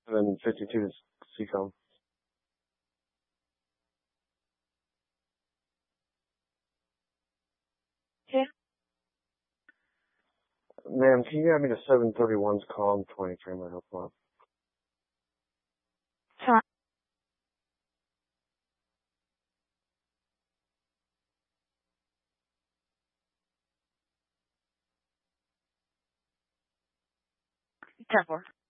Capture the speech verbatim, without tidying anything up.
seven fifty-two is Seacom. Okay. Ma'am, can you have me to seven thirty-one's column twenty-three, my help lot? Sure. ten four.